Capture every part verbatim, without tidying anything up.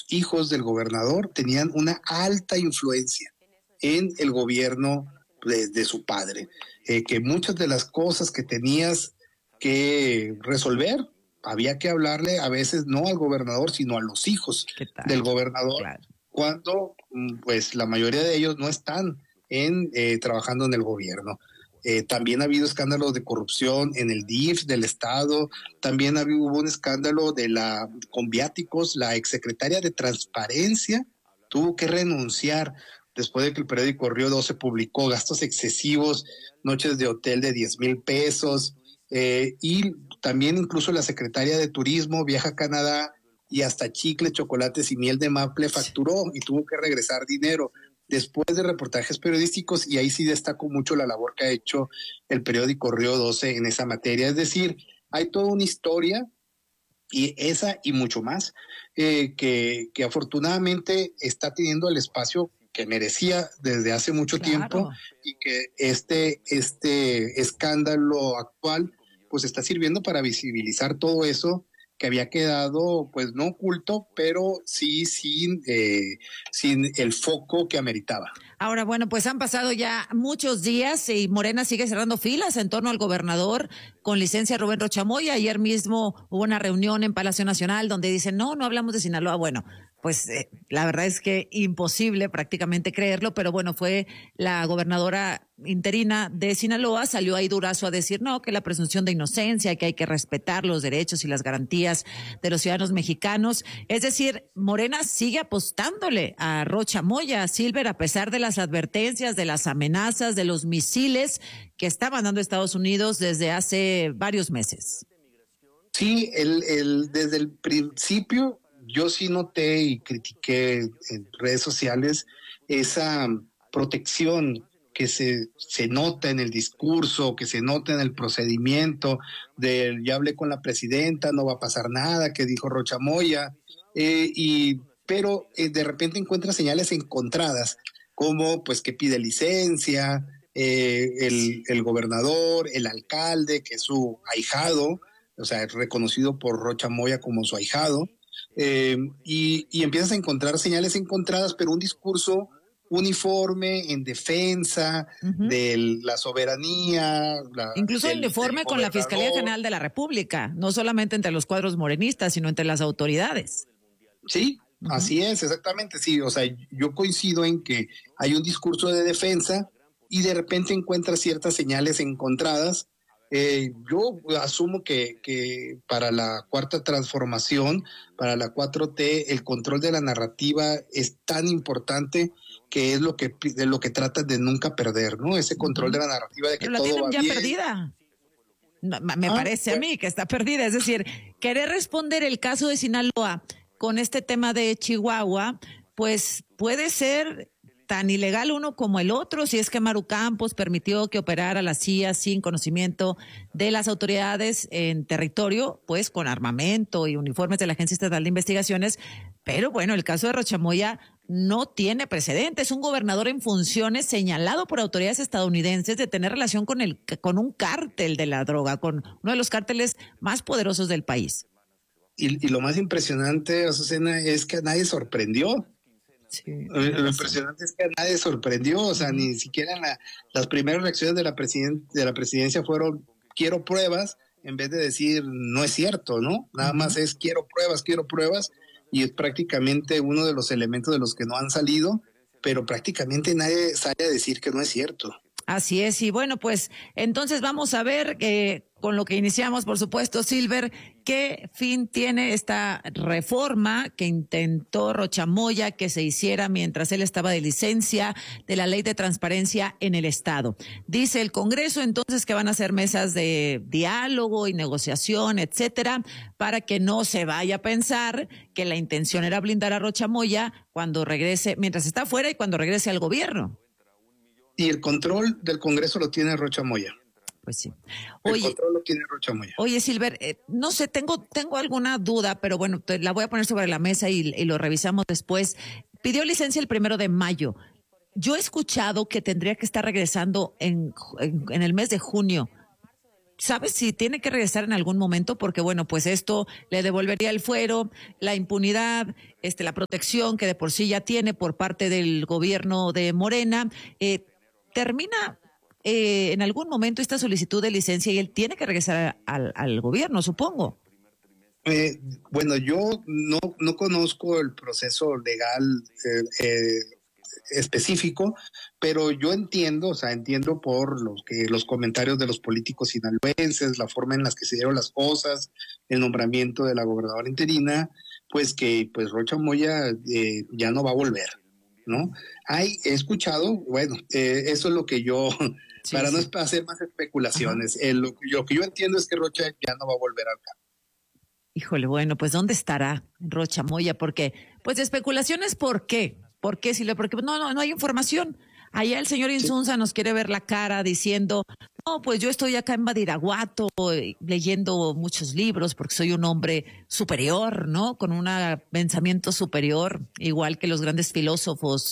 hijos del gobernador tenían una alta influencia en el gobierno de, de su padre, eh, que muchas de las cosas que tenías que resolver, había que hablarle a veces no al gobernador, sino a los hijos del gobernador, claro, cuando pues la mayoría de ellos no están en eh, trabajando en el gobierno. Eh, también ha habido escándalos de corrupción en el D I F del estado, también ha habido, hubo un escándalo de la con viáticos, la exsecretaria de Transparencia tuvo que renunciar después de que el periódico Río doce publicó gastos excesivos, noches de hotel de diez mil pesos, eh, y también incluso la secretaria de Turismo viaja a Canadá y hasta chicle, chocolates y miel de maple facturó y tuvo que regresar dinero después de reportajes periodísticos, y ahí sí destaco mucho la labor que ha hecho el periódico Río doce en esa materia. Es decir, hay toda una historia, y esa y mucho más, eh, que, que afortunadamente está teniendo el espacio que merecía desde hace mucho claro. tiempo, y que este, este escándalo actual pues está sirviendo para visibilizar todo eso que había quedado pues no oculto, pero sí sin, eh, sin el foco que ameritaba. Ahora, bueno, pues han pasado ya muchos días y Morena sigue cerrando filas en torno al gobernador con licencia Rubén Rocha Moya. Ayer mismo hubo una reunión en Palacio Nacional donde dicen, no, no hablamos de Sinaloa. Bueno, pues eh, la verdad es que imposible prácticamente creerlo, pero bueno, fue la gobernadora interina de Sinaloa, salió ahí Durazo a decir, no, que la presunción de inocencia, que hay que respetar los derechos y las garantías de los ciudadanos mexicanos. Es decir, Morena sigue apostándole a Rocha Moya, Silver, a pesar de las advertencias, de las amenazas, de los misiles que está mandando Estados Unidos desde hace varios meses. Sí, el, el, desde el principio yo sí noté y critiqué en redes sociales esa protección que se, se nota en el discurso, que se nota en el procedimiento, de ya hablé con la presidenta, no va a pasar nada, que dijo Rocha Moya, eh, y, pero eh, de repente encuentra señales encontradas, como pues que pide licencia, eh, el, el gobernador, el alcalde, que es su ahijado, o sea, es reconocido por Rocha Moya como su ahijado, eh, y, y empiezas a encontrar señales encontradas, pero un discurso uniforme en defensa uh-huh. de la soberanía. La, Incluso del, uniforme con la Fiscalía General de la República, no solamente entre los cuadros morenistas, sino entre las autoridades. Sí, uh-huh. así es, exactamente, sí. O sea, yo coincido en que hay un discurso de defensa y de repente encuentras ciertas señales encontradas. Eh, yo asumo que, que para la cuarta transformación, para la cuatro T, el control de la narrativa es tan importante que es lo que de lo que tratan de nunca perder, ¿no? Ese control uh-huh. de la narrativa de que Pero todo la tienen va ya bien. perdida. No, me ah, parece bueno. a mí que está perdida. Es decir, querer responder el caso de Sinaloa con este tema de Chihuahua, pues puede ser tan ilegal uno como el otro, si es que Maru Campos permitió que operara la C I A sin conocimiento de las autoridades en territorio, pues con armamento y uniformes de la Agencia Estatal de Investigaciones. Pero bueno, el caso de Rocha Moya no tiene precedentes. Es un gobernador en funciones señalado por autoridades estadounidenses de tener relación con el con un cártel de la droga, con uno de los cárteles más poderosos del país. Y, y lo más impresionante, Azucena, es que a nadie sorprendió. Sí, lo impresionante es que a nadie sorprendió, o sea, uh-huh. ni siquiera la, las primeras reacciones de la, presiden, de la presidencia fueron quiero pruebas, en vez de decir no es cierto, ¿no? Nada uh-huh. más es quiero pruebas, quiero pruebas, y es prácticamente uno de los elementos de los que no han salido, pero prácticamente nadie sale a decir que no es cierto. Así es, y bueno, pues entonces vamos a ver eh, con lo que iniciamos, por supuesto, Silver, qué fin tiene esta reforma que intentó Rocha Moya que se hiciera mientras él estaba de licencia de la Ley de Transparencia en el Estado. Dice el Congreso entonces que van a hacer mesas de diálogo y negociación, etcétera, para que no se vaya a pensar que la intención era blindar a Rocha Moya cuando regrese, mientras está fuera y cuando regrese al gobierno. Y el control del Congreso lo tiene Rocha Moya. Pues sí. Oye, el control lo tiene Rocha Moya. Oye, Silver, eh, no sé, tengo tengo alguna duda, pero bueno, te la voy a poner sobre la mesa y, y lo revisamos después. Pidió licencia el primero de mayo. Yo he escuchado que tendría que estar regresando en, en, en el mes de junio. ¿sabes si tiene que regresar en algún momento? Porque, bueno, pues esto le devolvería el fuero, la impunidad, este, la protección que de por sí ya tiene por parte del gobierno de Morena. Eh, termina eh, en algún momento esta solicitud de licencia y él tiene que regresar al, al gobierno, supongo. Eh, bueno, yo no, no conozco el proceso legal eh, eh, específico, pero yo entiendo, o sea, entiendo por los que los comentarios de los políticos sinaloenses, la forma en las que se dieron las cosas, el nombramiento de la gobernadora interina, pues que pues Rocha Moya eh, ya no va a volver, ¿no? Hay, he escuchado, bueno, eh, eso es lo que yo, sí, para sí. no hacer más especulaciones, eh, lo, lo que yo entiendo es que Rocha ya no va a volver al cargo. Híjole, bueno, pues ¿dónde estará Rocha Moya? Porque, pues especulaciones, ¿por qué? ¿Por qué? Si le, porque no, no, no hay información. Allá el señor Insunza sí. nos quiere ver la cara diciendo, no, pues yo estoy acá en Badiraguato leyendo muchos libros porque soy un hombre superior, ¿no? Con un pensamiento superior, igual que los grandes filósofos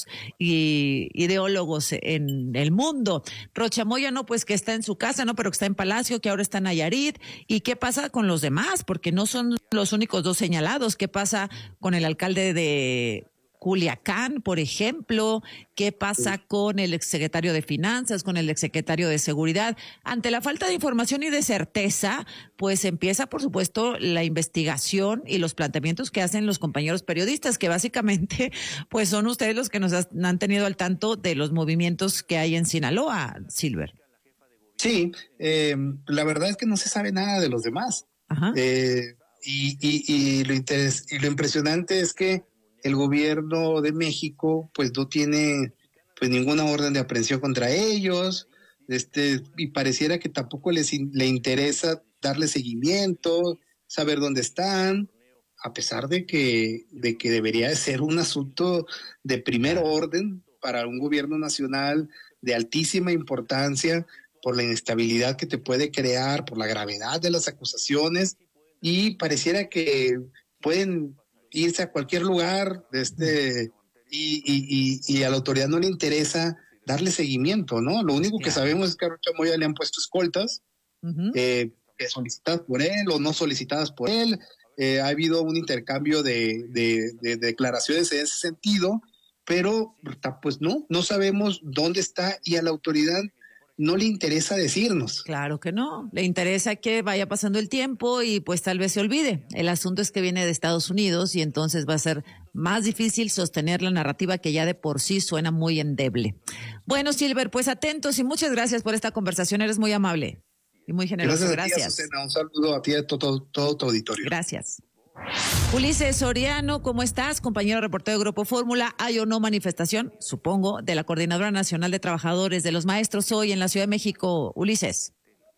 y ideólogos en el mundo. Rocha Moya, no, pues que está en su casa, ¿no? Pero que está en Palacio, que ahora está en Nayarit. ¿Y qué pasa con los demás? Porque no son los únicos dos señalados. ¿Qué pasa con el alcalde de Culiacán, por ejemplo? ¿Qué pasa con el exsecretario de Finanzas, con el exsecretario de Seguridad? Ante la falta de información y de certeza, pues empieza, por supuesto, la investigación y los planteamientos que hacen los compañeros periodistas, que básicamente pues son ustedes los que nos han tenido al tanto de los movimientos que hay en Sinaloa, Silver. Sí, eh, la verdad es que no se sabe nada de los demás. Ajá. Eh, y, y, y, lo interes- y lo impresionante es que el gobierno de México pues no tiene pues ninguna orden de aprehensión contra ellos, este y pareciera que tampoco les le interesa darle seguimiento, saber dónde están, a pesar de que de que debería de ser un asunto de primer orden para un gobierno nacional de altísima importancia por la inestabilidad que te puede crear, por la gravedad de las acusaciones, y pareciera que pueden irse a cualquier lugar de este y, y, y, y a la autoridad no le interesa darle seguimiento, ¿no? Lo único que sabemos es que a Rocha Moya le han puesto escoltas, uh-huh. eh, solicitadas por él o no solicitadas por él. Eh, ha habido un intercambio de, de, de declaraciones en ese sentido, pero pues no, no sabemos dónde está y a la autoridad no le interesa decirnos. Claro que no, le interesa que vaya pasando el tiempo y pues tal vez se olvide. El asunto es que viene de Estados Unidos y entonces va a ser más difícil sostener la narrativa que ya de por sí suena muy endeble. Bueno, Silver, pues atentos y muchas gracias por esta conversación, eres muy amable y muy generoso. Gracias. Gracias. A ti, Azucena. Un saludo a ti y a todo, todo, todo tu auditorio. Gracias. Ulises Soriano, ¿cómo estás? Compañero reportero de Grupo Fórmula. ¿Hay o no manifestación, supongo, de la Coordinadora Nacional de Trabajadores de los Maestros hoy en la Ciudad de México? Ulises.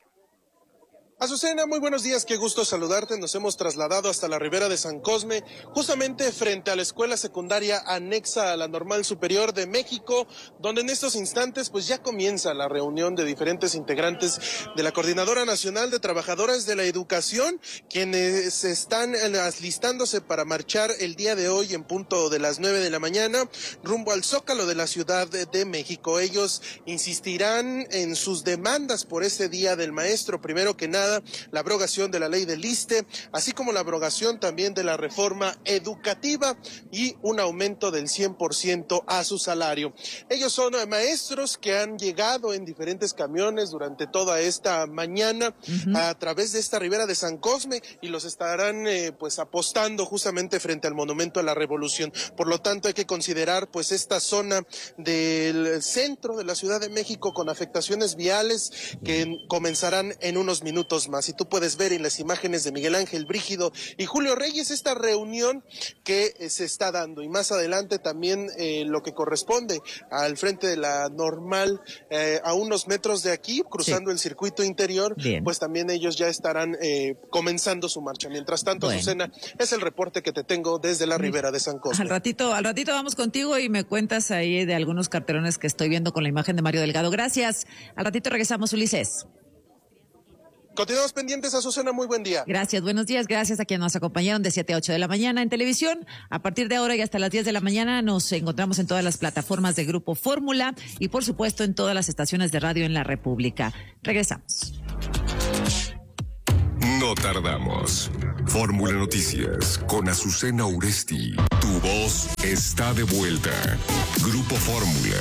Azucena, muy buenos días, qué gusto saludarte. Nos hemos trasladado hasta la Ribera de San Cosme, justamente frente a la escuela secundaria anexa a la Normal Superior de México, donde en estos instantes pues ya comienza la reunión de diferentes integrantes de la Coordinadora Nacional de Trabajadoras de la Educación, quienes están alistándose para marchar el día de hoy en punto de las nueve de la mañana rumbo al Zócalo de la Ciudad de México. Ellos insistirán en sus demandas por este Día del Maestro, primero que nada la abrogación de la ley del ISSSTE, así como la abrogación también de la reforma educativa y un aumento del cien por ciento a su salario. Ellos son maestros que han llegado en diferentes camiones durante toda esta mañana uh-huh. a través de esta Ribera de San Cosme y los estarán eh, pues apostando justamente frente al Monumento a la Revolución. Por lo tanto, hay que considerar pues esta zona del centro de la Ciudad de México con afectaciones viales que comenzarán en unos minutos más. Y tú puedes ver en las imágenes de Miguel Ángel Brígido y Julio Reyes esta reunión que eh, se está dando, y más adelante también eh, lo que corresponde al frente de la Normal, eh, a unos metros de aquí, cruzando sí. el circuito interior. Bien. Pues también ellos ya estarán eh, comenzando su marcha. Mientras tanto, bueno. Azucena, es el reporte que te tengo desde la Ribera de San Cosme. Al ratito, al ratito vamos contigo y me cuentas ahí de algunos cartelones que estoy viendo con la imagen de Mario Delgado. Gracias. Al ratito regresamos, Ulises. Continuamos pendientes, Azucena, muy buen día. Gracias, buenos días, gracias a quienes nos acompañaron de siete a ocho de la mañana en televisión. A partir de ahora y hasta las diez de la mañana nos encontramos en todas las plataformas de Grupo Fórmula y por supuesto en todas las estaciones de radio en la República. Regresamos. No tardamos. Fórmula Noticias con Azucena Uresti. Tu voz está de vuelta. Grupo Fórmula.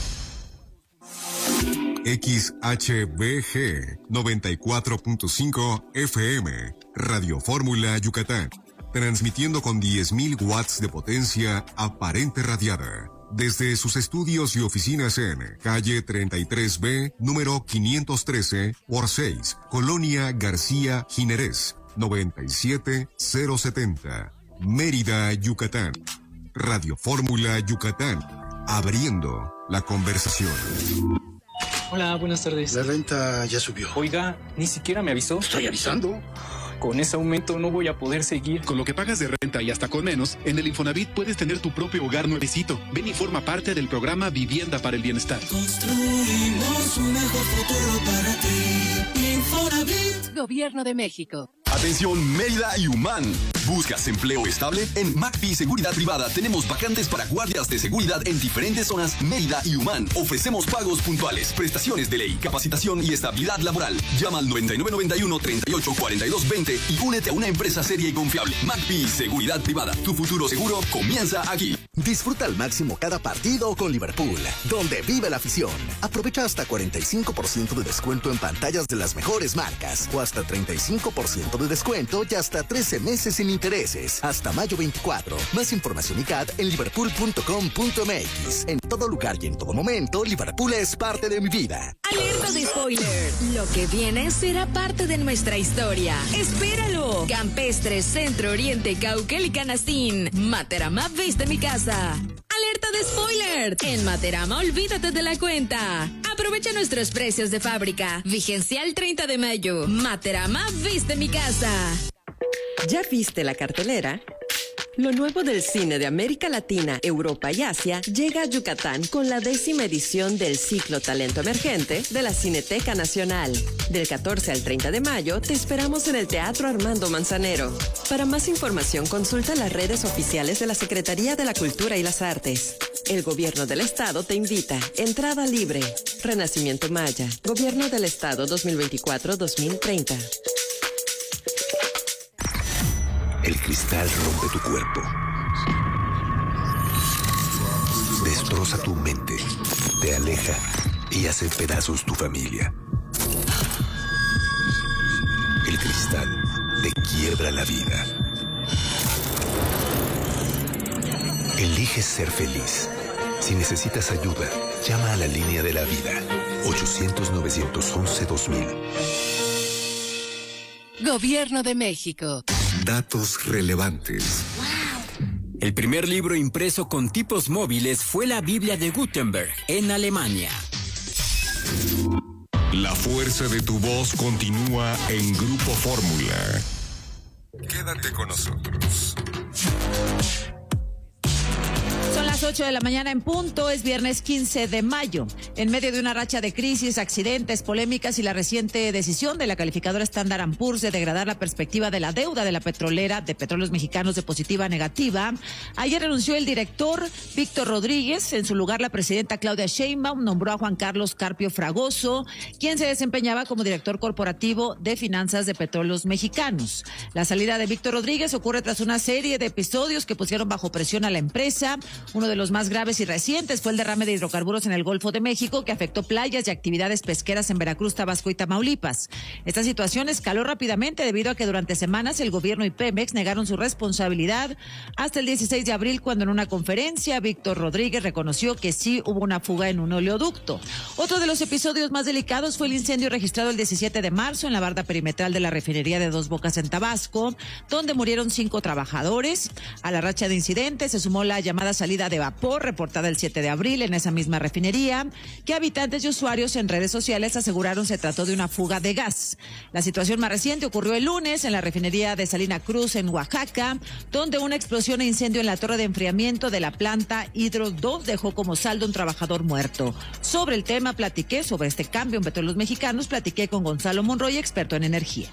X H B G noventa y cuatro punto cinco F M. Radio Fórmula Yucatán. Transmitiendo con diez mil watts de potencia aparente radiada. Desde sus estudios y oficinas en calle treinta y tres B, número quinientos trece por seis, Colonia García Jiménez, noventa y siete mil setenta, Mérida, Yucatán. Radio Fórmula Yucatán, abriendo la conversación. Hola, buenas tardes. La renta ya subió. Oiga, ni siquiera me avisó. Estoy avisando. Con ese aumento no voy a poder seguir. Con lo que pagas de renta y hasta con menos, en el Infonavit puedes tener tu propio hogar nuevecito. Ven y forma parte del programa Vivienda para el Bienestar. Construimos un mejor futuro para ti. Infonavit. Gobierno de México. Atención Mérida y Humán. ¿Buscas empleo estable? En McPhee Seguridad Privada tenemos vacantes para guardias de seguridad en diferentes zonas Mérida y Humán. Ofrecemos pagos puntuales, prestaciones de ley, capacitación y estabilidad laboral. Llama al noventa y nueve noventa y uno, treinta y ocho cuarenta y dos veinte y únete a una empresa seria y confiable. McPhee Seguridad Privada. Tu futuro seguro comienza aquí. Disfruta al máximo cada partido con Liverpool, donde vive la afición. Aprovecha hasta cuarenta y cinco por ciento de descuento en pantallas de las mejores marcas o hasta treinta y cinco por ciento de descuento y hasta trece meses sin intereses. Hasta mayo veinticuatro. Más información y C A D en liverpool punto com punto m x. En todo lugar y en todo momento, Liverpool es parte de mi vida. Alerta de spoiler. Lo que viene será parte de nuestra historia. ¡Espéralo! Campestre, Centro Oriente, Cauquel y Canastín. Materama viste mi casa. Alerta de spoiler. En Materama olvídate de la cuenta. Aprovecha nuestros precios de fábrica. Vigencia el treinta de mayo. Materama viste mi casa. ¿Ya viste la cartelera? Lo nuevo del cine de América Latina, Europa y Asia llega a Yucatán con la décima edición del ciclo Talento Emergente de la Cineteca Nacional. Del catorce al treinta de mayo te esperamos en el Teatro Armando Manzanero. Para más información consulta las redes oficiales de la Secretaría de la Cultura y las Artes. El Gobierno del Estado te invita. Entrada libre. Renacimiento Maya. Gobierno del Estado dos mil veinticuatro a dos mil treinta. El cristal rompe tu cuerpo. Destroza tu mente. Te aleja y hace pedazos tu familia. El cristal te quiebra la vida. Elige ser feliz. Si necesitas ayuda, llama a la línea de la vida. ochocientos, novecientos once, dos mil. Gobierno de México. Datos relevantes. El primer libro impreso con tipos móviles fue la Biblia de Gutenberg, en Alemania. La fuerza de tu voz continúa en Grupo Fórmula. Quédate con nosotros. Son las ocho de la mañana en punto, es viernes quince de mayo. En medio de una racha de crisis, accidentes, polémicas y la reciente decisión de la calificadora Standard and Poor's de degradar la perspectiva de la deuda de la petrolera de Petróleos Mexicanos de positiva a negativa, ayer renunció el director Víctor Rodríguez. En su lugar, la presidenta Claudia Sheinbaum nombró a Juan Carlos Carpio Fragoso, quien se desempeñaba como director corporativo de finanzas de Petróleos Mexicanos. La salida de Víctor Rodríguez ocurre tras una serie de episodios que pusieron bajo presión a la empresa. Uno de los más graves y recientes fue el derrame de hidrocarburos en el Golfo de México, que afectó playas y actividades pesqueras en Veracruz, Tabasco y Tamaulipas. Esta situación escaló rápidamente debido a que durante semanas el gobierno y Pemex negaron su responsabilidad hasta el dieciséis de abril, cuando en una conferencia Víctor Rodríguez reconoció que sí hubo una fuga en un oleoducto. Otro de los episodios más delicados fue el incendio registrado el diecisiete de marzo en la barda perimetral de la refinería de Dos Bocas en Tabasco, donde murieron cinco trabajadores. A la racha de incidentes se sumó la llamada salida de vapor reportada el siete de abril en esa misma refinería, que habitantes y usuarios en redes sociales aseguraron se trató de una fuga de gas. La situación más reciente ocurrió el lunes en la refinería de Salina Cruz en Oaxaca, donde una explosión e incendio en la torre de enfriamiento de la planta Hidro dos dejó como saldo un trabajador muerto. Sobre el tema platiqué, sobre este cambio en Petróleos Mexicanos, platiqué con Gonzalo Monroy, experto en energía.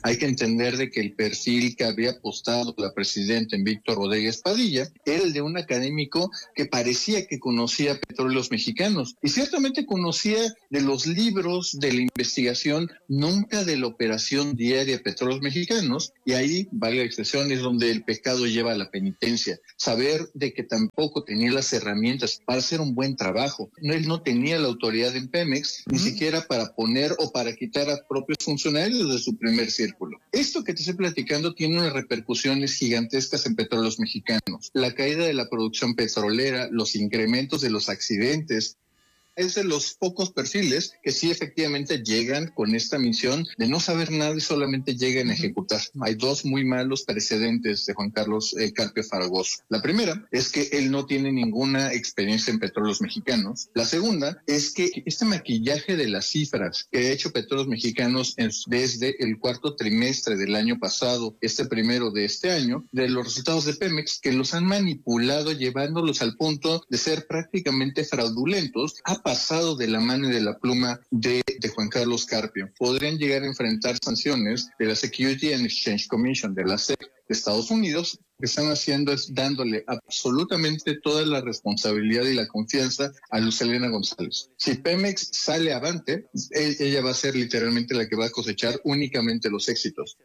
Hay que entender de que el perfil que había apostado la presidenta en Víctor Rodríguez Padilla era el de un académico que parecía que conocía petróleos mexicanos y ciertamente conocía de los libros de la investigación, nunca de la operación diaria Petróleos Mexicanos, y ahí, vale la expresión, es donde el pecado lleva a la penitencia. Saber de que tampoco tenía las herramientas para hacer un buen trabajo. Él no tenía la autoridad en Pemex, ni siquiera para poner o para quitar a propios funcionarios de su primer círculo. Esto que te estoy platicando tiene unas repercusiones gigantescas en Petróleos Mexicanos. La caída de la producción petrolera, los incrementos de los accidentes, es de los pocos perfiles que sí efectivamente llegan con esta misión de no saber nada y solamente llegan a ejecutar. Hay dos muy malos precedentes de Juan Carlos eh, Carpio Fragoso. La primera es que él no tiene ninguna experiencia en Petróleos Mexicanos. La segunda es que este maquillaje de las cifras que ha hecho Petróleos Mexicanos en, desde el cuarto trimestre del año pasado, este primero de este año, de los resultados de Pemex, que los han manipulado llevándolos al punto de ser prácticamente fraudulentos, ha pasado de la mano y de la pluma de, de Juan Carlos Carpio. Podrían llegar a enfrentar sanciones de la Security and Exchange Commission, de la S E C de Estados Unidos. Lo que están haciendo es dándole absolutamente toda la responsabilidad y la confianza a Luz Helena González. Si Pemex sale avante, ella va a ser literalmente la que va a cosechar únicamente los éxitos.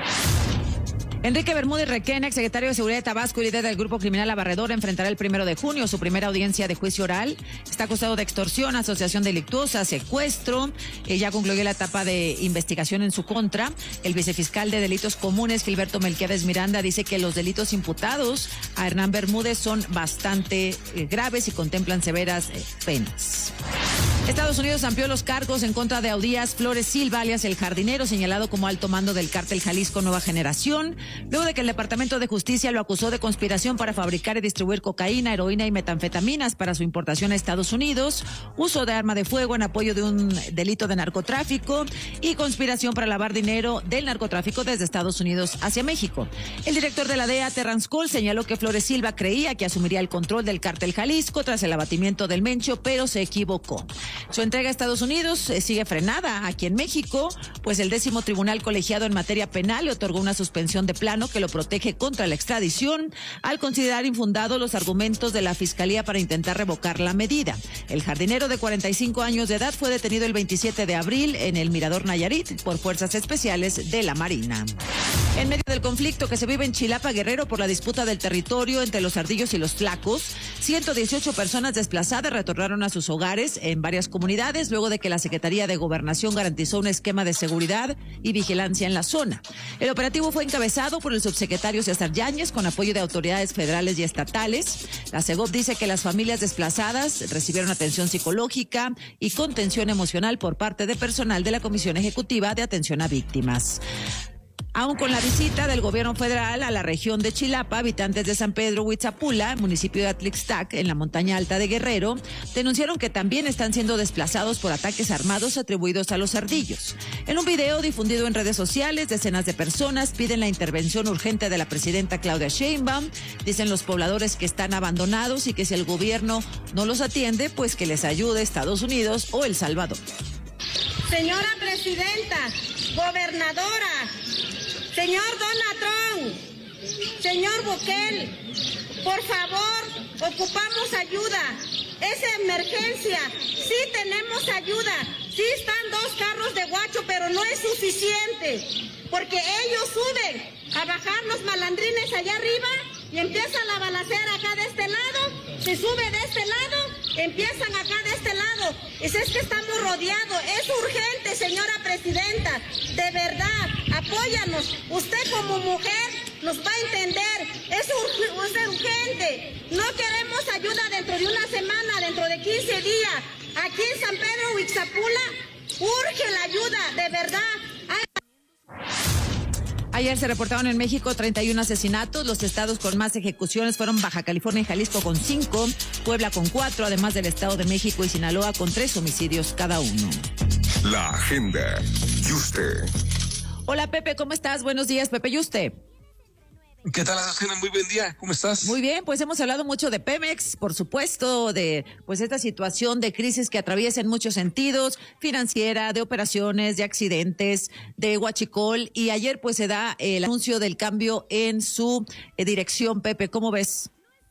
Enrique Bermúdez Requena, exsecretario de Seguridad de Tabasco y líder del grupo criminal La Barredora, enfrentará el primero de junio su primera audiencia de juicio oral. Está acusado de extorsión, asociación delictuosa, secuestro. Eh, ya concluyó la etapa de investigación en su contra. El vicefiscal de Delitos Comunes, Gilberto Melquiades Miranda, dice que los delitos imputados a Hernán Bermúdez son bastante eh, graves y contemplan severas eh, penas. Estados Unidos amplió los cargos en contra de Audías Flores Silva, alias El Jardinero, señalado como alto mando del cártel Jalisco Nueva Generación, luego de que el Departamento de Justicia lo acusó de conspiración para fabricar y distribuir cocaína, heroína y metanfetaminas para su importación a Estados Unidos, uso de arma de fuego en apoyo de un delito de narcotráfico y conspiración para lavar dinero del narcotráfico desde Estados Unidos hacia México. El director de la D E A, Terrance Cole, señaló que Flores Silva creía que asumiría el control del cártel Jalisco tras el abatimiento del Mencho, pero se equivocó. Su entrega a Estados Unidos eh, sigue frenada aquí en México, pues el décimo tribunal colegiado en materia penal le otorgó una suspensión de plano que lo protege contra la extradición al considerar infundados los argumentos de la Fiscalía para intentar revocar la medida. El jardinero de cuarenta y cinco años de edad fue detenido el veintisiete de abril en el Mirador Nayarit por fuerzas especiales de la Marina. En medio del conflicto que se vive en Chilapa, Guerrero, por la disputa del territorio entre los ardillos y los tlacos, ciento dieciocho personas desplazadas retornaron a sus hogares en varias comunidades luego de que la Secretaría de Gobernación garantizó un esquema de seguridad y vigilancia en la zona. El operativo fue encabezado por el subsecretario César Yáñez con apoyo de autoridades federales y estatales. La SEGOV dice que las familias desplazadas recibieron atención psicológica y contención emocional por parte de personal de la Comisión Ejecutiva de Atención a Víctimas. Aún con la visita del gobierno federal a la región de Chilapa, habitantes de San Pedro Huitzapula, municipio de Atlixtac, en la montaña alta de Guerrero, denunciaron que también están siendo desplazados por ataques armados atribuidos a los ardillos. En un video difundido en redes sociales, decenas de personas piden la intervención urgente de la presidenta Claudia Sheinbaum. Dicen los pobladores que están abandonados y que si el gobierno no los atiende, pues que les ayude Estados Unidos o El Salvador. Señora presidenta, gobernadora, señor Donald Trump, señor Bukele, por favor, ocupamos ayuda. Es emergencia, sí tenemos ayuda, sí están dos carros de guacho, pero no es suficiente, porque ellos suben a bajar los malandrines allá arriba y empieza la balacera acá de este lado, se sube de este lado, empiezan acá de este lado. Es, es que estamos rodeados, es urgente, señora presidenta, de verdad, apóyanos. Usted como mujer nos va a entender, es, ur, es urgente. No queremos ayuda dentro de una semana, dentro de quince días. Aquí en San Pedro Huitzapula, urge la ayuda, de verdad. Ay. Ayer se reportaron en México treinta y uno asesinatos. Los estados con más ejecuciones fueron Baja California y Jalisco con cinco, Puebla con cuatro, además del Estado de México y Sinaloa con tres homicidios cada uno. La agenda. Yuste. Hola Pepe, ¿cómo estás? Buenos días, Pepe Yuste. ¿Qué tal, Azucena? Muy buen día, ¿cómo estás? Muy bien, pues hemos hablado mucho de Pemex, por supuesto, de pues esta situación de crisis que atraviesa en muchos sentidos, financiera, de operaciones, de accidentes, de huachicol, y ayer pues se da el anuncio del cambio en su eh, dirección. Pepe, ¿cómo ves?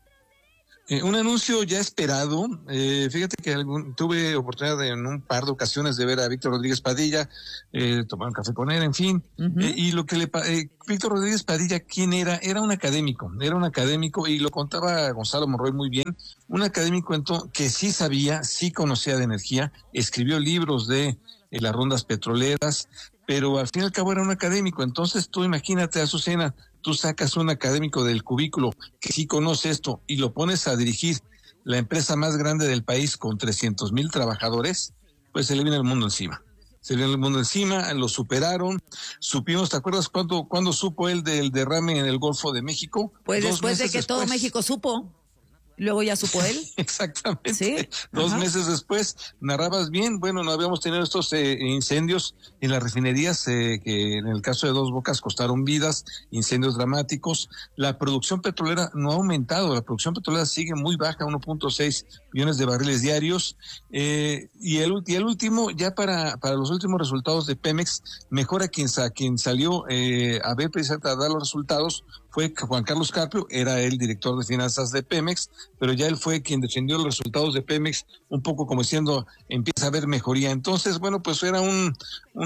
Eh, un anuncio ya esperado. Eh, fíjate que algún, tuve oportunidad de, en un par de ocasiones de ver a Víctor Rodríguez Padilla, eh, tomar un café con él, en fin. Uh-huh. eh, y lo que le eh, Víctor Rodríguez Padilla, ¿quién era? Era un académico, era un académico, y lo contaba Gonzalo Monroy muy bien, un académico entonces, que sí sabía, sí conocía de energía, escribió libros de eh, las rondas petroleras, pero al fin y al cabo era un académico. Entonces tú imagínate, Azucena, tú sacas un académico del cubículo que sí conoce esto y lo pones a dirigir la empresa más grande del país con trescientos mil trabajadores, pues se le viene el mundo encima. Se le viene el mundo encima, lo superaron. Supimos, ¿te acuerdas cuándo, cuándo supo él del derrame en el Golfo de México? Pues Dos después de que después. todo México supo. Luego ya supo él. Exactamente. ¿Sí? Dos Ajá. meses después, narrabas bien, bueno, no habíamos tenido estos eh, incendios en las refinerías, eh, que en el caso de Dos Bocas costaron vidas, incendios dramáticos. La producción petrolera no ha aumentado, la producción petrolera sigue muy baja, uno punto seis millones de barriles diarios. Eh, y, el, y el último, ya para, para los últimos resultados de Pemex, mejor a quien, a quien salió eh, a ver precisamente a dar los resultados, fue Juan Carlos Carpio, era el director de finanzas de Pemex, pero ya él fue quien defendió los resultados de Pemex, un poco como diciendo, empieza a haber mejoría. Entonces, bueno, pues era un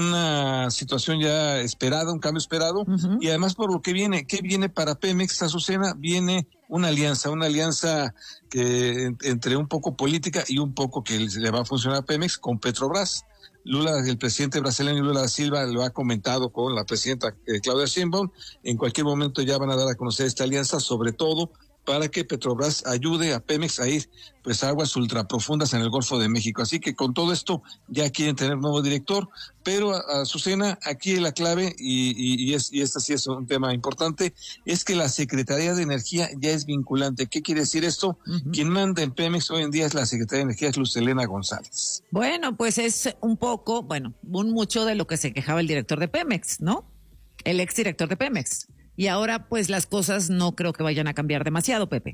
una situación ya esperada, un cambio esperado, uh-huh. Y además por lo que viene, ¿qué viene para Pemex, Azucena? Viene una alianza, una alianza que entre un poco política y un poco que le va a funcionar a Pemex con Petrobras. Lula, el presidente brasileño Lula da Silva, lo ha comentado con la presidenta eh, Claudia Sheinbaum. En cualquier momento ya van a dar a conocer esta alianza, sobre todo para que Petrobras ayude a Pemex a ir pues a aguas ultraprofundas en el Golfo de México. Así que con todo esto ya quieren tener nuevo director, pero a, a Azucena, aquí la clave, y, y, y, es, y este sí es un tema importante, es que la Secretaría de Energía ya es vinculante. ¿Qué quiere decir esto? Uh-huh. Quien manda en Pemex hoy en día es la Secretaría de Energía, es Luz Helena González. Bueno, pues es un poco, bueno, un mucho de lo que se quejaba el director de Pemex, ¿no? El exdirector de Pemex. Y ahora, pues, las cosas no creo que vayan a cambiar demasiado, Pepe.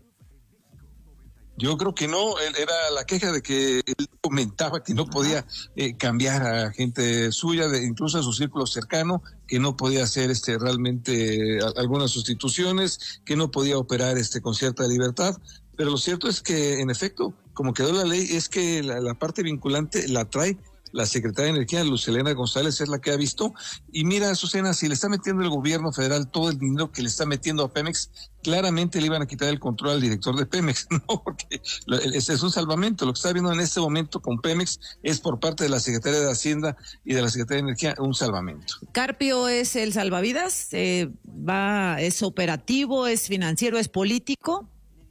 Yo creo que no, era la queja de que él comentaba que no podía eh, cambiar a gente suya, de, incluso a su círculo cercano, que no podía hacer este realmente eh, algunas sustituciones, que no podía operar este con cierta libertad. Pero lo cierto es que, en efecto, como quedó la ley, es que la, la parte vinculante la trae la secretaria de Energía, Luz Helena González, es la que ha visto. Y mira, Azucena, si le está metiendo el gobierno federal todo el dinero que le está metiendo a Pemex, claramente le iban a quitar el control al director de Pemex, ¿no? Porque ese es un salvamento. Lo que está viendo en este momento con Pemex es por parte de la Secretaría de Hacienda y de la Secretaría de Energía un salvamento. Carpio es el salvavidas, eh, va, es operativo, es financiero, es político.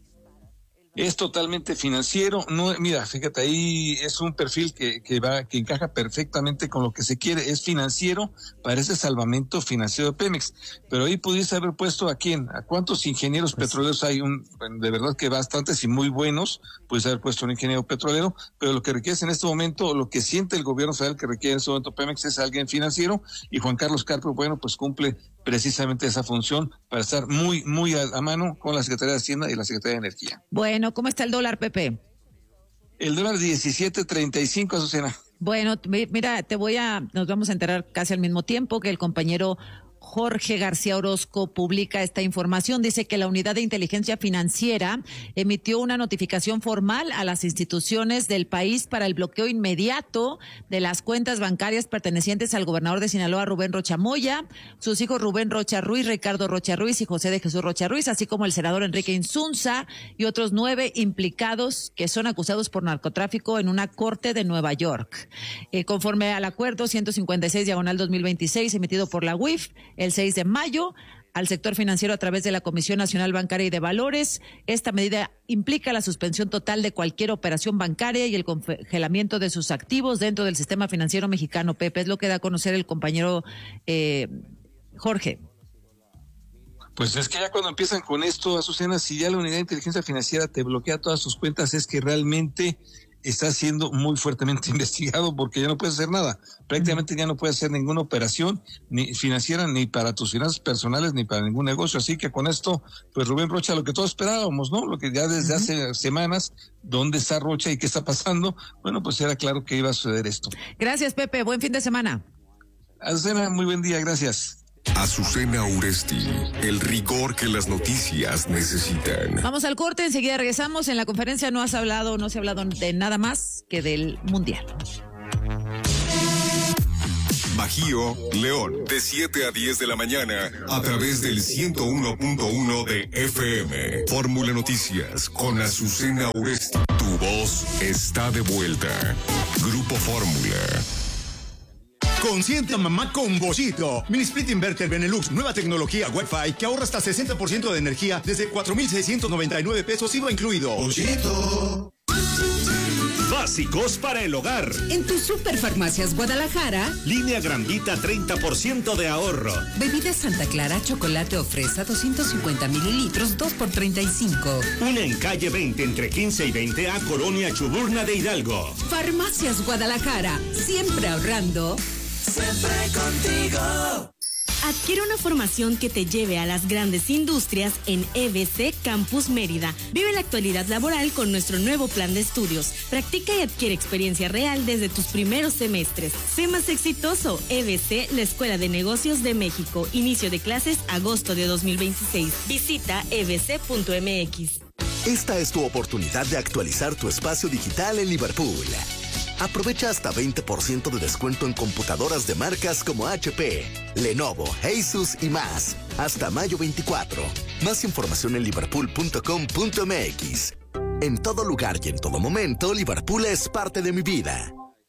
Es totalmente financiero. No, mira, fíjate, ahí es un perfil que, que va, que encaja perfectamente con lo que se quiere. Es financiero para ese salvamento financiero de Pemex. Pero ahí pudiese haber puesto a quién, a cuántos ingenieros pues, petroleros hay, un, de verdad que bastantes y muy buenos. Pudiese haber puesto un ingeniero petrolero, pero lo que requiere en este momento, lo que siente el gobierno federal que requiere en este momento Pemex es alguien financiero, y Juan Carlos Carpio, bueno, pues cumple precisamente esa función para estar muy, muy a, a mano con la Secretaría de Hacienda y la Secretaría de Energía. Bueno, ¿cómo está el dólar, Pepe? El dólar diecisiete treinta y cinco, Azucena. Bueno, mira, te voy a, nos vamos a enterar casi al mismo tiempo que el compañero Jorge García Orozco publica esta información. Dice que la Unidad de Inteligencia Financiera emitió una notificación formal a las instituciones del país para el bloqueo inmediato de las cuentas bancarias pertenecientes al gobernador de Sinaloa, Rubén Rocha Moya, sus hijos Rubén Rocha Ruiz, Ricardo Rocha Ruiz y José de Jesús Rocha Ruiz, así como el senador Enrique Insunza y otros nueve implicados que son acusados por narcotráfico en una corte de Nueva York. Eh, conforme al acuerdo ciento cincuenta y seis diagonal dos mil veintiséis emitido por la U I F, el seis de mayo, al sector financiero a través de la Comisión Nacional Bancaria y de Valores. Esta medida implica la suspensión total de cualquier operación bancaria y el congelamiento de sus activos dentro del sistema financiero mexicano. Pepe, es lo que da a conocer el compañero eh, Jorge. Pues es que ya cuando empiezan con esto, Azucena, si ya la Unidad de Inteligencia Financiera te bloquea todas sus cuentas, es que realmente está siendo muy fuertemente investigado porque ya no puede hacer nada. Prácticamente ya no puede hacer ninguna operación ni financiera, ni para tus finanzas personales, ni para ningún negocio. Así que con esto, pues Rubén Rocha, lo que todos esperábamos, ¿no? Lo que ya desde uh-huh. hace semanas, ¿dónde está Rocha y qué está pasando? Bueno, pues era claro que iba a suceder esto. Gracias, Pepe. Buen fin de semana. Azucena, muy buen día. Gracias. Azucena Uresti, el rigor que las noticias necesitan. Vamos al corte, enseguida regresamos. En la conferencia no has hablado, no se ha hablado de nada más que del Mundial. Bajío, León, de siete a diez de la mañana, a través del ciento uno punto uno de F M. Fórmula Noticias, con Azucena Uresti. Tu voz está de vuelta. Grupo Fórmula. Consiente a mamá con Bollito. Mini Split Inverter Benelux, nueva tecnología Wi-Fi que ahorra hasta sesenta por ciento de energía desde cuatro mil seiscientos noventa y nueve pesos I V A incluido. Bollito. Básicos para el hogar. En tus Superfarmacias Guadalajara. Línea Grandita treinta por ciento de ahorro. Bebida Santa Clara, chocolate o fresa doscientos cincuenta mililitros, dos por treinta y cinco. Una en calle veinte entre quince y veinte a Colonia Chuburna de Hidalgo. Farmacias Guadalajara, siempre ahorrando. Siempre contigo. Adquiere una formación que te lleve a las grandes industrias en E B C Campus Mérida. Vive la actualidad laboral con nuestro nuevo plan de estudios. Practica y adquiere experiencia real desde tus primeros semestres. Sé más exitoso. E B C, la Escuela de Negocios de México. Inicio de clases agosto de dos mil veintiséis. Visita e b c punto m x. Esta es tu oportunidad de actualizar tu espacio digital en Liverpool. Aprovecha hasta veinte por ciento de descuento en computadoras de marcas como H P, Lenovo, Asus y más. Hasta mayo veinticuatro. Más información en liverpool punto com punto m x. En todo lugar y en todo momento, Liverpool es parte de mi vida.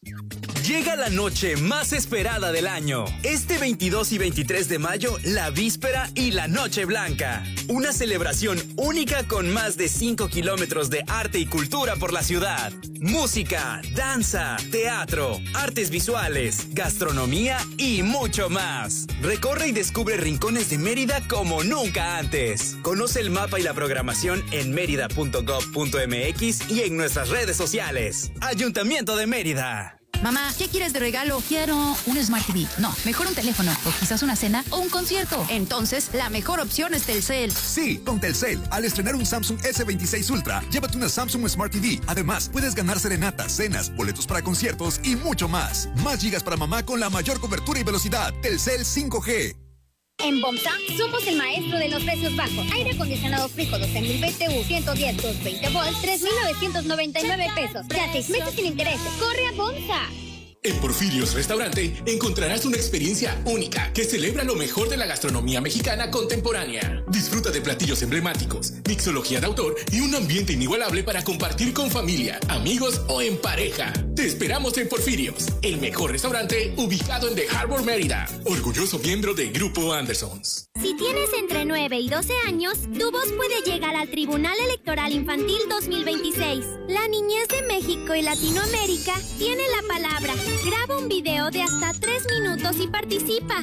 Llega la noche más esperada del año. Este veintidós y veintitrés de mayo, la víspera y la Noche Blanca. Una celebración única con más de cinco kilómetros de arte y cultura por la ciudad. Música, danza, teatro, artes visuales, gastronomía y mucho más. Recorre y descubre rincones de Mérida como nunca antes. Conoce el mapa y la programación en mérida punto gob punto m x y en nuestras redes sociales. Ayuntamiento de Mérida. Mamá, ¿qué quieres de regalo? Quiero un Smart T V. No, mejor un teléfono. O quizás una cena o un concierto. Entonces, la mejor opción es Telcel. Sí, con Telcel. Al estrenar un Samsung S veintiséis Ultra, llévate una Samsung Smart T V. Además, puedes ganar serenatas, cenas, boletos para conciertos y mucho más. Más gigas para mamá con la mayor cobertura y velocidad. Telcel cinco G. En Bomsa somos el maestro de los precios bajos. Aire acondicionado Frijo doce mil B T U ciento diez, doscientos veinte volts, tres mil novecientos noventa y nueve pesos. Ya seis meses sin intereses. ¡Corre a Bomsa! En Porfirios Restaurante encontrarás una experiencia única que celebra lo mejor de la gastronomía mexicana contemporánea. Disfruta de platillos emblemáticos, mixología de autor y un ambiente inigualable para compartir con familia, amigos o en pareja. Te esperamos en Porfirios, el mejor restaurante ubicado en The Harbor, Mérida. Orgulloso miembro de Grupo Andersons. Si tienes entre nueve y doce años, tu voz puede llegar al Tribunal Electoral Infantil dos mil veintiséis. La niñez de México y Latinoamérica tiene la palabra. Graba un video de hasta tres minutos y participa.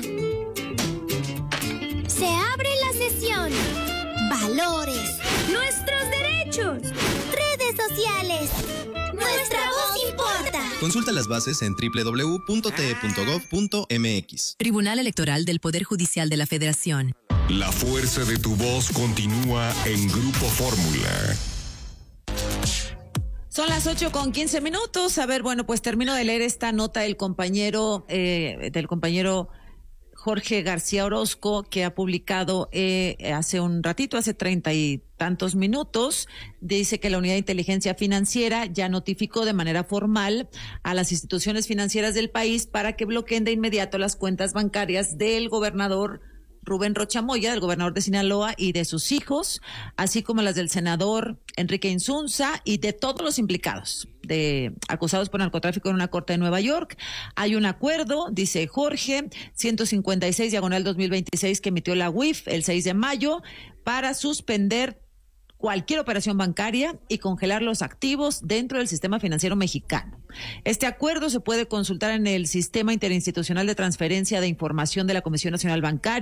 Se abre la sesión. Valores. Nuestros derechos. Redes sociales. Nuestra voz importa. Consulta las bases en doble u doble u doble u punto t e punto gob punto m x. Tribunal Electoral del Poder Judicial de la Federación. La fuerza de tu voz continúa en Grupo Fórmula. Son las ocho con quince minutos. A ver, bueno, pues termino de leer esta nota del compañero, eh, del compañero Jorge García Orozco, que ha publicado eh, hace un ratito, hace treinta y tantos minutos. Dice que la Unidad de Inteligencia Financiera ya notificó de manera formal a las instituciones financieras del país para que bloqueen de inmediato las cuentas bancarias del gobernador Rubén Rocha Moya, del gobernador de Sinaloa, y de sus hijos, así como las del senador Enrique Insunza y de todos los implicados, de acusados por narcotráfico en una corte de Nueva York. Hay un acuerdo, dice Jorge, ciento cincuenta y seis diagonal dos mil veintiséis, que emitió la U I F el seis de mayo para suspender cualquier operación bancaria y congelar los activos dentro del sistema financiero mexicano. Este acuerdo se puede consultar en el Sistema Interinstitucional de Transferencia de Información de la Comisión Nacional Bancaria.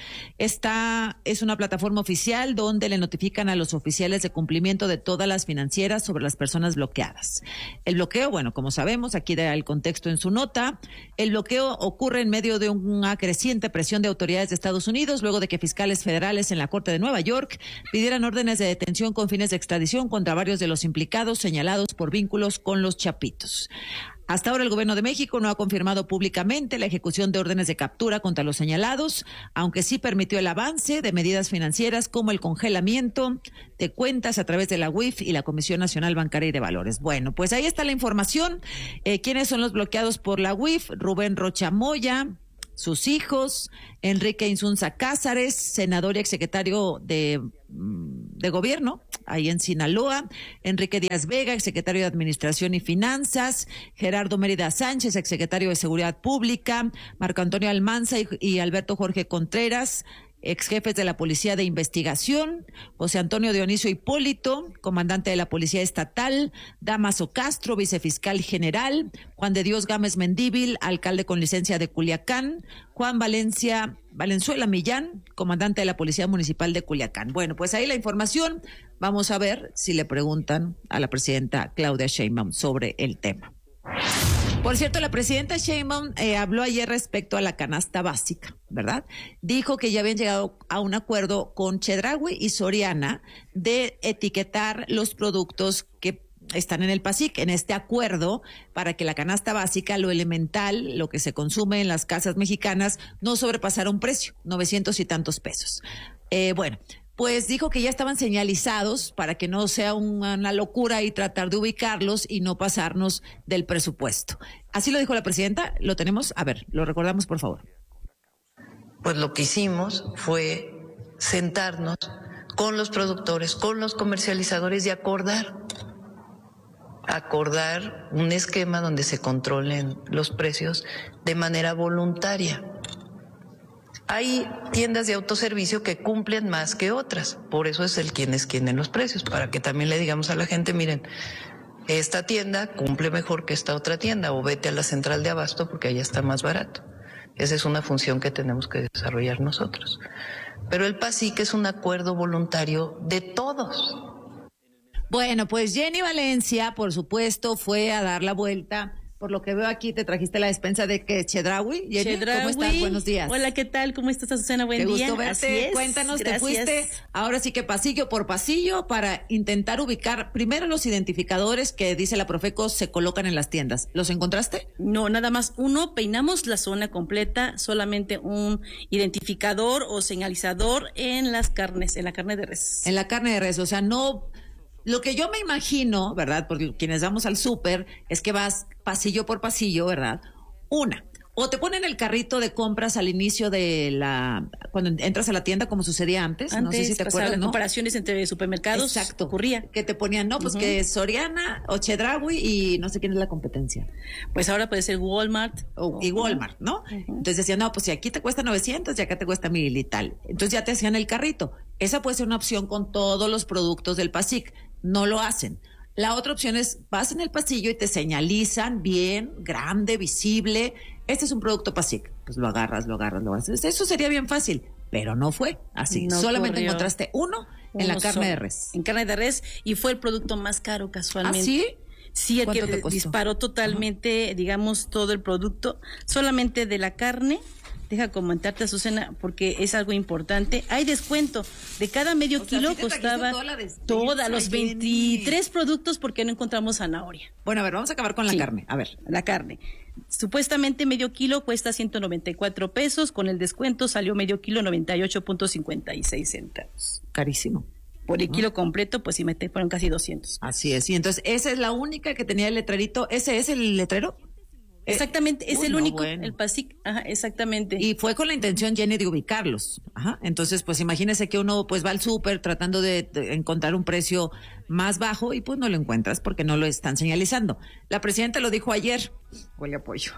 Esta es una plataforma oficial donde le notifican a los oficiales de cumplimiento de todas las financieras sobre las personas bloqueadas. El bloqueo, bueno, como sabemos, aquí da el contexto en su nota, el bloqueo ocurre en medio de una creciente presión de autoridades de Estados Unidos luego de que fiscales federales en la Corte de Nueva York pidieran órdenes de detención con fines de extradición contra varios de los implicados señalados por vínculos con los Chapitos. Hasta ahora el gobierno de México no ha confirmado públicamente la ejecución de órdenes de captura contra los señalados, aunque sí permitió el avance de medidas financieras como el congelamiento de cuentas a través de la U I F y la Comisión Nacional Bancaria y de Valores. Bueno, pues ahí está la información. Eh, ¿Quiénes son los bloqueados por la U I F? Rubén Rocha Moya, sus hijos, Enrique Insunza Cázares, senador y exsecretario de, de gobierno, ahí en Sinaloa, Enrique Díaz Vega, exsecretario de Administración y Finanzas, Gerardo Mérida Sánchez, exsecretario de Seguridad Pública, Marco Antonio Almanza y, y Alberto Jorge Contreras, ex jefes de la Policía de Investigación, José Antonio Dionisio Hipólito, comandante de la Policía Estatal, Damaso Castro, vicefiscal general, Juan de Dios Gámez Mendíbil, alcalde con licencia de Culiacán, Juan Valencia, Valenzuela Millán, comandante de la Policía Municipal de Culiacán. Bueno, pues ahí la información. Vamos a ver si le preguntan a la presidenta Claudia Sheinbaum sobre el tema. Por cierto, la presidenta Sheinbaum eh, habló ayer respecto a la canasta básica, ¿verdad? Dijo que ya habían llegado a un acuerdo con Chedraui y Soriana de etiquetar los productos que están en el PASIC, en este acuerdo para que la canasta básica, lo elemental, lo que se consume en las casas mexicanas, no sobrepasara un precio, novecientos y tantos pesos. Eh, bueno, pues dijo que ya estaban señalizados para que no sea una, una locura y tratar de ubicarlos y no pasarnos del presupuesto. Así lo dijo la presidenta, lo tenemos, a ver, lo recordamos por favor. Pues lo que hicimos fue sentarnos con los productores, con los comercializadores y acordar, acordar un esquema donde se controlen los precios de manera voluntaria. Hay tiendas de autoservicio que cumplen más que otras, por eso es el quién es quién en los precios, para que también le digamos a la gente, miren, esta tienda cumple mejor que esta otra tienda, o vete a la central de abasto porque allá está más barato. Esa es una función que tenemos que desarrollar nosotros. Pero el PASIC es un acuerdo voluntario de todos. Bueno, pues Jenny Valencia, por supuesto, fue a dar la vuelta. Por lo que veo aquí, te trajiste la despensa de que Chedraui. Jenny, Chedraui. ¿Cómo estás? Buenos días. Hola, ¿qué tal? ¿Cómo estás, Azucena? Buen Qué día. Gusto verte. Así es. Cuéntanos, Gracias. Te fuiste ahora sí que pasillo por pasillo para intentar ubicar primero los identificadores que dice la Profeco se colocan en las tiendas. ¿Los encontraste? No, nada más uno. Peinamos la zona completa, solamente un identificador o señalizador en las carnes, en la carne de res. En la carne de res, o sea, no... Lo que yo me imagino, ¿verdad? Porque quienes vamos al súper es que vas pasillo por pasillo, ¿verdad? Una, o te ponen el carrito de compras al inicio de la... Cuando entras a la tienda, como sucedía antes. Antes, no sé si te acuerdas, las ¿no? comparaciones entre supermercados. Exacto. Ocurría. Que te ponían, no, pues uh-huh. que Soriana o Chedraui y no sé quién es la competencia. Pues ahora puede ser Walmart. O, y Walmart, ¿no? Uh-huh. Entonces decían, no, pues si aquí te cuesta novecientos y acá te cuesta mil y tal. Entonces ya te hacían el carrito. Esa puede ser una opción con todos los productos del PASIC. No lo hacen. La otra opción es, vas en el pasillo y te señalizan bien, grande, visible. Este es un producto PASIC. Pues lo agarras, lo agarras, lo agarras. Eso sería bien fácil, pero no fue así. No Solamente corrió. encontraste uno en Uno la carne solo. de res. En carne de res, y fue el producto más caro casualmente. ¿Ah, sí? Sí, el ¿Cuánto que te costó? disparó totalmente, uh-huh. digamos, todo el producto, solamente de la carne. Deja comentarte, Azucena, porque es algo importante. Hay descuento. De cada medio O sea, kilo ¿sí te costaba toda la despensa, toda, los Jenny? veintitrés productos porque no encontramos zanahoria. Bueno, a ver, vamos a acabar con la Sí. carne. A ver. La carne. Supuestamente medio kilo cuesta ciento noventa y cuatro pesos. Con el descuento salió medio kilo noventa y ocho punto cincuenta y seis centavos. Carísimo. Por el ¿no? kilo completo, pues sí me te fueron casi doscientos. Así es. Y entonces, esa es la única que tenía el letrerito. ¿Ese es el letrero? Exactamente, Eh, es uy, el no, único, bueno. el PASIC, ajá, exactamente. Y fue con la intención, Jenny, de ubicarlos. Ajá. Entonces, pues imagínese que uno pues va al súper tratando de, de encontrar un precio más bajo y pues no lo encuentras porque no lo están señalizando. La presidenta lo dijo ayer. Huele a pollo.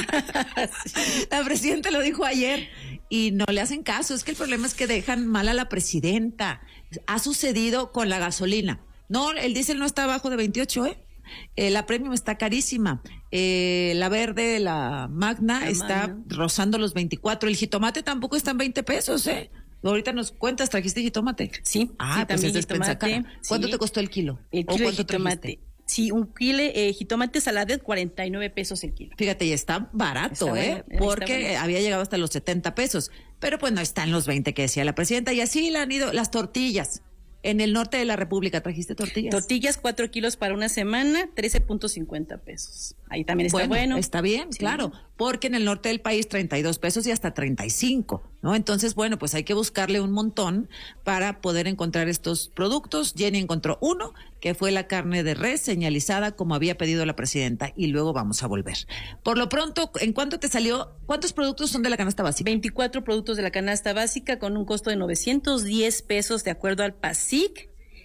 La presidenta lo dijo ayer y no le hacen caso. Es que el problema es que dejan mal a la presidenta. Ha sucedido con la gasolina. No, el diésel no está abajo de veintiocho, ¿eh? Eh, la Premium está carísima. Eh, la verde, la Magna, La está Magna. rozando los veinticuatro. El jitomate tampoco está en veinte pesos, ¿eh? Ahorita nos cuentas, ¿trajiste jitomate? Sí, Ah, sí, pues también es despensa jitomate, cara. ¿Cuánto sí. te costó el kilo? El ¿O kilo de cuánto jitomate. trajiste? Sí, un kilo, eh, jitomate saladet, cuarenta y nueve pesos el kilo. Fíjate, y está barato, Está ¿eh? bueno, está Porque bueno. había llegado hasta los setenta pesos. Pero pues no están los veinte que decía la presidenta. Y así le han ido las tortillas. En el norte de la República, ¿trajiste tortillas? Tortillas, cuatro kilos para una semana, trece punto cincuenta pesos. Ahí también está bueno. Está bien, Sí. claro, porque en el norte del país treinta y dos pesos y hasta treinta y cinco, ¿no? Entonces, bueno, pues hay que buscarle un montón para poder encontrar estos productos. Jenny encontró uno, que fue la carne de res señalizada como había pedido la presidenta, y luego vamos a volver. Por lo pronto, ¿en cuánto te salió? ¿Cuántos productos son de la canasta básica? veinticuatro productos de la canasta básica con un costo de novecientos diez pesos de acuerdo al P A S I C.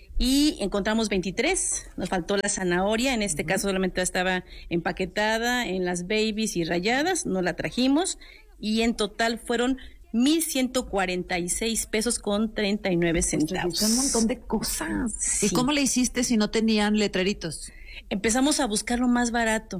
Y encontramos veintitrés, nos faltó la zanahoria, en este caso solamente estaba empaquetada en las babies y rayadas, no la trajimos, y en total fueron mil ciento cuarenta y seis pesos con treinta y nueve centavos. Un montón de cosas. Sí. ¿Y cómo le hiciste si no tenían letreritos? Empezamos a buscar lo más barato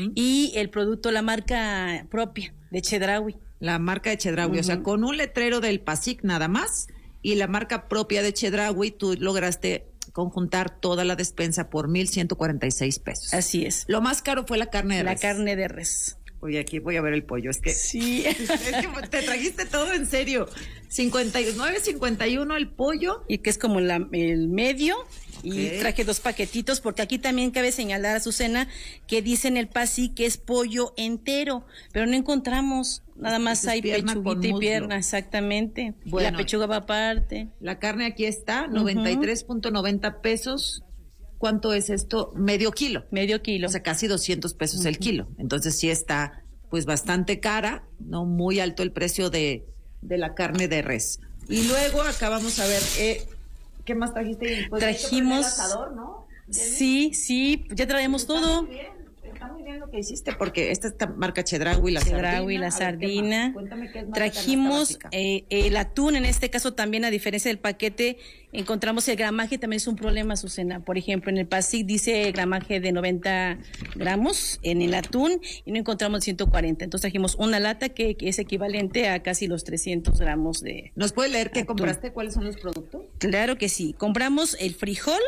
y el producto, la marca propia de Chedraui. La marca de Chedraui, o sea, con un letrero del P A S I C nada más, y la marca propia de Chedraui, tú lograste conjuntar toda la despensa por mil ciento cuarenta y seis pesos. Así es. Lo más caro fue la carne de La res. carne de res. Oye, aquí voy a ver el pollo, es que... Sí. Es que te trajiste todo en serio. cincuenta y nueve, cincuenta y uno el pollo. Y que es como la, el medio. Y Ok. traje dos paquetitos, porque aquí también cabe señalar, Azucena, que dice en el P A S I que es pollo entero, pero no encontramos. Nada más Es hay pierna con pechuguita y muslo. pierna, exactamente. Bueno. La pechuga va aparte. La carne aquí está, noventa y tres punto noventa pesos. ¿Cuánto es esto? Medio kilo. Medio kilo. O sea, casi doscientos pesos el kilo. Entonces sí está, pues, bastante cara, ¿no? Muy alto el precio de, de la carne de res. Y luego acá vamos a ver, eh, ¿qué más trajiste? Pues, hay que Trajimos- poner el asador, ¿no? Sí, sí, ya traemos todo. Está muy bien lo que hiciste, porque esta es la marca Chedraui, la Chedraui, sardina. la A ver, ¿qué sardina. más? Cuéntame qué es más la Trajimos canasta básica. eh, el atún, en este caso también, a diferencia del paquete, encontramos el gramaje, también es un problema, Azucena. Por ejemplo, en el P A S I C dice gramaje de noventa gramos en el atún y no encontramos ciento cuarenta. Entonces trajimos una lata que, que es equivalente a casi los trescientos gramos de... ¿Nos puede leer qué atún. compraste? ¿Cuáles son los productos? Claro que sí. Compramos el frijol,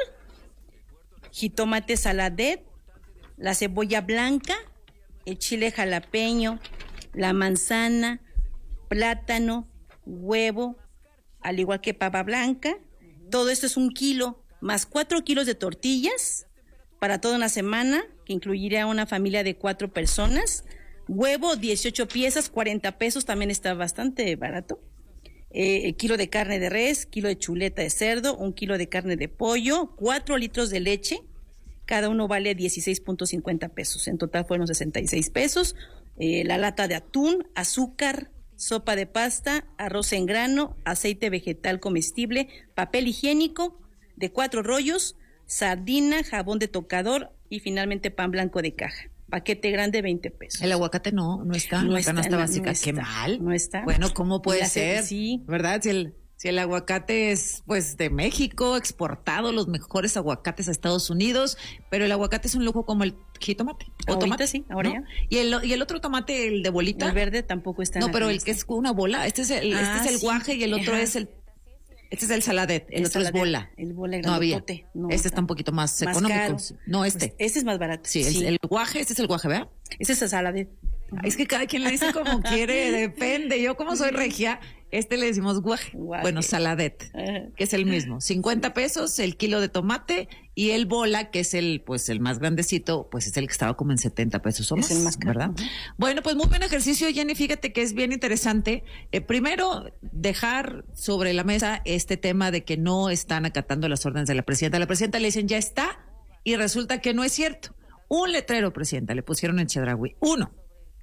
jitomate saladet, la cebolla blanca, el chile jalapeño, la manzana, plátano, huevo, al igual que papa blanca. Todo esto es un kilo, más cuatro kilos de tortillas para toda una semana, que incluiría una familia de cuatro personas. Huevo, dieciocho piezas, cuarenta pesos, también está bastante barato. Eh, el kilo de carne de res, kilo de chuleta de cerdo, un kilo de carne de pollo, cuatro litros de leche, cada uno vale dieciséis punto cincuenta pesos, en total fueron sesenta y seis pesos, eh, la lata de atún, azúcar, sopa de pasta, arroz en grano, aceite vegetal comestible, papel higiénico de cuatro rollos, sardina, jabón de tocador y finalmente pan blanco de caja. Paquete grande, veinte pesos. El aguacate no, no está, No la está, canasta no, básica. no Qué está, mal. no está. Bueno, ¿cómo puede Y la ce- ser? sí. ¿Verdad? Si el, si el aguacate es, pues, de México, exportado, los mejores aguacates a Estados Unidos, pero el aguacate es un lujo como el jitomate. O Ahorita tomate, sí, ahora ¿no? ya. Y el, y el otro tomate, el de bolita. El verde tampoco está en No, la pero el canasta. que es una bola. Este es el, Ah, este es el sí. guaje y el otro Ajá. es el. Este es el saladet, el, El otro saladet, es bola. el bola No había. grandotote, no, este está está un poquito más, más económico. caro. No, este. Pues este es más barato. sí, es el guaje, este es el guaje, ¿verdad? Ese es el saladet. Es que cada quien le dice como quiere, depende. Yo como soy regia, este le decimos guaje. Guaje. Bueno, saladet, Ajá. que es el mismo. cincuenta pesos el kilo de tomate y el bola, que es el, pues el más grandecito, pues es el que estaba como en setenta pesos o Es más, el más caro. ¿verdad? Bueno, pues muy buen ejercicio, Jenny. Fíjate que es bien interesante. Eh, primero, dejar sobre la mesa este tema de que no están acatando las órdenes de la presidenta. A la presidenta le dicen ya está y resulta que no es cierto. Un letrero, presidenta, le pusieron en Chedraui. Uno.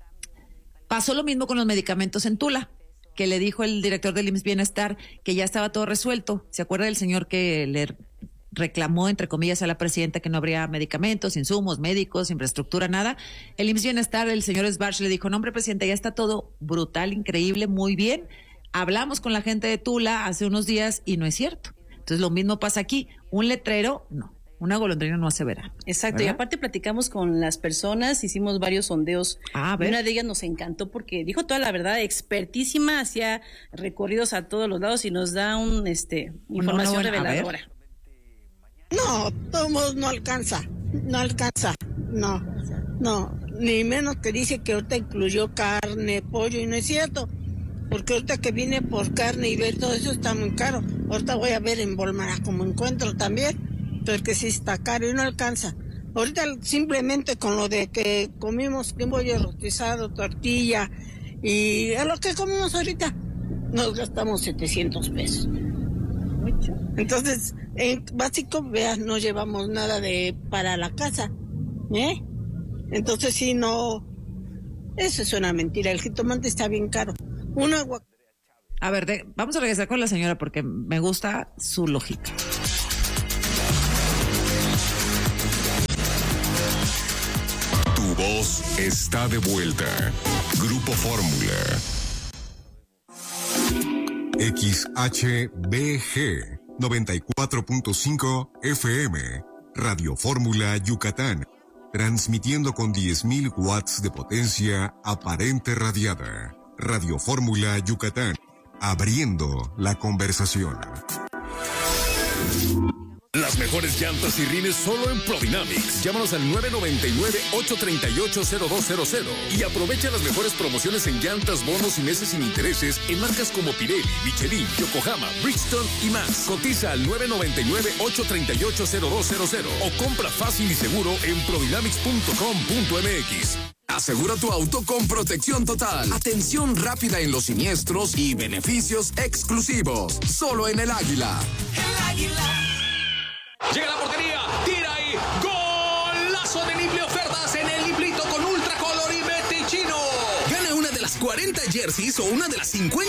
Pasó lo mismo con los medicamentos en Tula, que le dijo el director del I M S S Bienestar que ya estaba todo resuelto. ¿Se acuerda del señor que le reclamó, entre comillas, a la presidenta que no habría medicamentos, insumos, médicos, infraestructura, nada? El I M S S Bienestar, el señor Sbarch, le dijo, no, hombre, presidenta, ya está todo brutal, increíble, muy bien. Hablamos con la gente de Tula hace unos días y no es cierto. Entonces lo mismo pasa aquí. Un letrero, no. Una golondrina no hace verano. Exacto, ¿verdad? y aparte platicamos con las personas, hicimos varios sondeos. Ah, a y ver. una de ellas nos encantó porque dijo toda la verdad, expertísima, hacía recorridos a todos los lados y nos da un este información Una buena- a ver. reveladora. No, todos no alcanza, no alcanza, no, no, ni menos que dice que ahorita incluyó carne, pollo, y no es cierto, porque ahorita que viene por carne y ver todo eso está muy caro. Ahorita voy a ver en Volmara como encuentro también, pero que sí está caro y no alcanza. Ahorita simplemente con lo de que comimos un pollo rostizado, tortilla, y a lo que comimos ahorita, nos gastamos setecientos pesos. Entonces, en básico, veas, no llevamos nada de para la casa, ¿eh? Entonces, sí, no, eso es una mentira, el jitomate está bien caro. Un agua... A ver, de- vamos a regresar con la señora porque me gusta su lógica. Tu voz está de vuelta. Grupo Fórmula. X H B G noventa y cuatro punto cinco F M. Radio Fórmula Yucatán. Transmitiendo con diez mil watts de potencia aparente radiada. Radio Fórmula Yucatán. Abriendo la conversación. Las mejores llantas y rines solo en Prodynamics. Llámanos al nueve nueve nueve, ocho tres ocho, cero dos cero cero y aprovecha las mejores promociones en llantas, bonos y meses sin intereses en marcas como Pirelli, Michelin, Yokohama, Bridgestone y más. Cotiza al nueve nueve nueve, ocho tres ocho, cero dos cero cero o compra fácil y seguro en prodynamics punto com punto m x. Asegura tu auto con protección total, atención rápida en los siniestros y beneficios exclusivos. Solo en el Águila. El Águila. Llega la portería, tira y golazo de Niple Ofertas en el Niplito con Ultra Color y Beticino. Gana una de las cuarenta jerseys o una de las cincuenta